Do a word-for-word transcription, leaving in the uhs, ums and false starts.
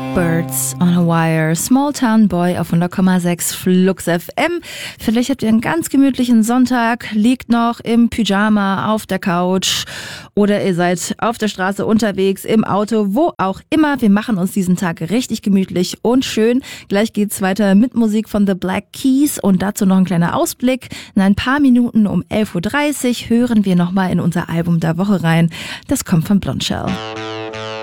Birds on a Wire, Small Town Boy auf hundert Komma sechs Flux F M. Vielleicht habt ihr einen ganz gemütlichen Sonntag, liegt noch im Pyjama auf der Couch oder ihr seid auf der Straße unterwegs, im Auto, wo auch immer. Wir machen uns diesen Tag richtig gemütlich und schön. Gleich geht's weiter mit Musik von The Black Keys und dazu noch ein kleiner Ausblick. In ein paar Minuten um elf Uhr dreißig hören wir nochmal in unser Album der Woche rein. Das kommt von Blondshell.